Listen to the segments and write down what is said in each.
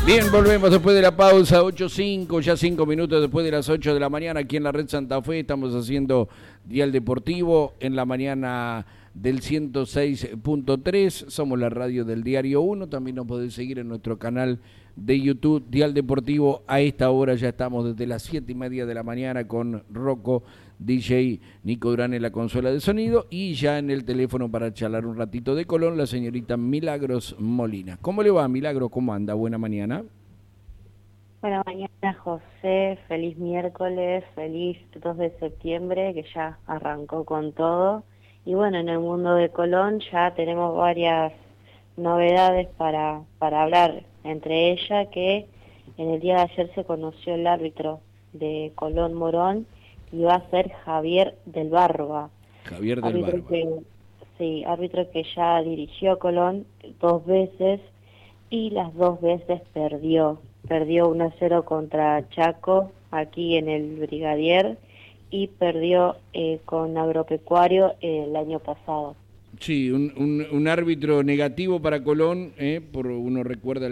Bien, volvemos después de la pausa, 8:05, ya 5 minutos después de las 8 de la mañana, aquí en la Red Santa Fe. Estamos haciendo Dial Deportivo en la mañana del 106.3. Somos la radio del Diario 1. También nos podés seguir en nuestro canal de YouTube, Dial Deportivo. A esta hora ya estamos desde las 7:30 de la mañana con Rocco, DJ Nico Durán en la consola de sonido, y ya en el teléfono para charlar un ratito de Colón, la señorita Milagros Molina. ¿Cómo le va, Milagros? ¿Cómo anda? Buena mañana. Buena mañana, José. Feliz miércoles, feliz 2 de septiembre, que ya arrancó con todo. Y bueno, en el mundo de Colón ya tenemos varias novedades para hablar. Entre ellas que en el día de ayer se conoció el árbitro de Colón Morón, y va a ser Javier del Barba. Javier del Barba. Sí, árbitro que ya dirigió a Colón 2 veces y las 2 veces perdió. Perdió 1-0 contra Chaco, aquí en el Brigadier, y perdió con Agropecuario el año pasado. Sí, un árbitro negativo para Colón, por uno recuerda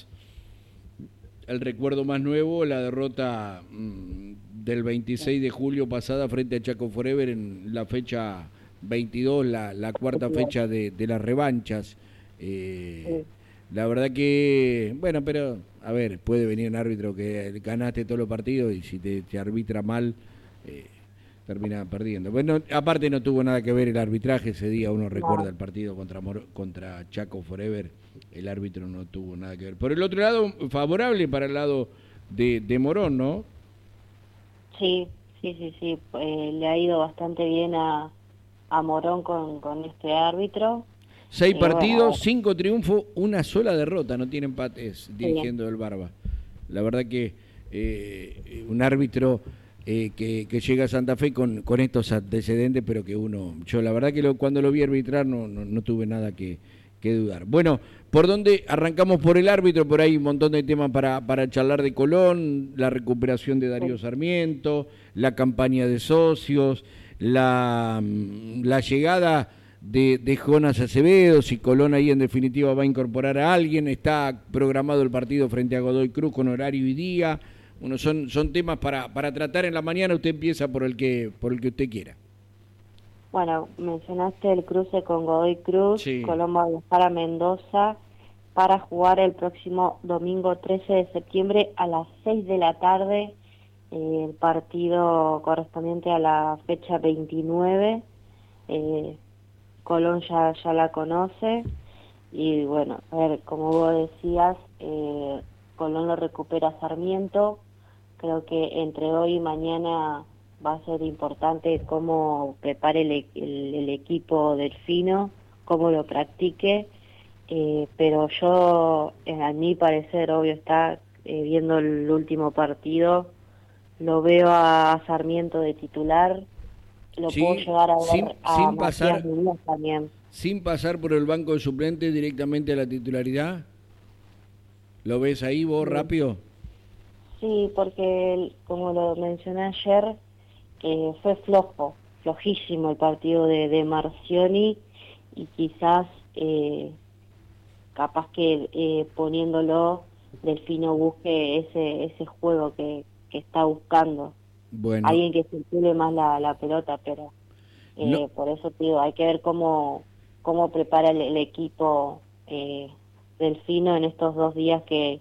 el recuerdo más nuevo, la derrota del 26 de julio pasada frente a Chaco Forever en la fecha 22, la cuarta fecha de las revanchas. Sí. La verdad que, bueno, pero, a ver, puede venir un árbitro que ganaste todos los partidos y si te arbitra mal, termina perdiendo. Bueno, aparte no tuvo nada que ver el arbitraje ese día, uno recuerda el partido contra Chaco Forever, el árbitro no tuvo nada que ver. Por el otro lado, favorable para el lado de Morón, ¿no? Sí. Le ha ido bastante bien a Morón con este árbitro. 6 partidos, Bueno, 5 triunfos, una sola derrota, no tiene empates dirigiendo el Barba. La verdad que un árbitro que llega a Santa Fe con estos antecedentes, pero que yo la verdad que cuando lo vi arbitrar no tuve nada que dudar. Bueno, ¿por dónde arrancamos? Por el árbitro, por ahí un montón de temas para charlar de Colón, la recuperación de Darío Sarmiento, la campaña de socios, la llegada de Jonas Acevedo, si Colón ahí en definitiva va a incorporar a alguien, está programado el partido frente a Godoy Cruz con horario y día. Bueno, son temas para tratar en la mañana. Usted empieza por el que usted quiera. Bueno, mencionaste el cruce con Godoy Cruz. Sí. Colón va a viajar a Mendoza para jugar el próximo domingo 13 de septiembre a las 6 de la tarde, el partido correspondiente a la fecha 29. Colón ya la conoce, y bueno, a ver, como vos decías, Colón lo recupera Sarmiento. Creo que entre hoy y mañana va a ser importante cómo prepare el equipo delfino, cómo lo practique, pero yo, a mi parecer, obvio está, viendo el último partido, lo veo a Sarmiento de titular. Lo puedo llegar a ver a Matías Muñoz también. Sin pasar por el banco de suplentes directamente a la titularidad. ¿Lo ves ahí vos rápido? Sí, porque como lo mencioné ayer, fue flojísimo el partido de Marcioni, y quizás capaz que poniéndolo, Delfino busque ese juego que está buscando. Bueno. Alguien que circule más la pelota, pero No. por eso te digo, hay que ver cómo prepara el equipo Delfino en estos 2 días que